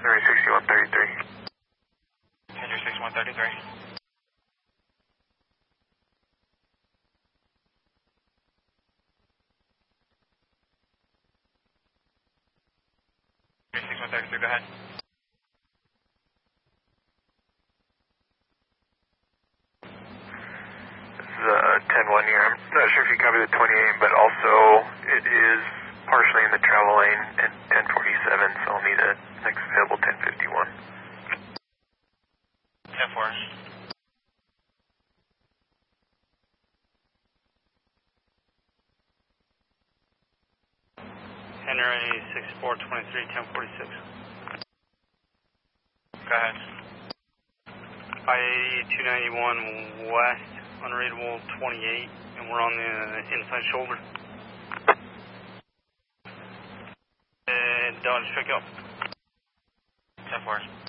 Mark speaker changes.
Speaker 1: Henry 6133.
Speaker 2: Henry 6133. Henry 6133, go ahead.
Speaker 1: This is 10-1 here. I'm not sure if you copy the 28, but also it is partially in the travel lane at 1047, so I'll need a next available 1051.
Speaker 2: 10-4. Henry 6423, 1046. Go ahead. I-80, 291 west, unreadable 28, and we're on the inside shoulder. Dodge, pick up. 10-4.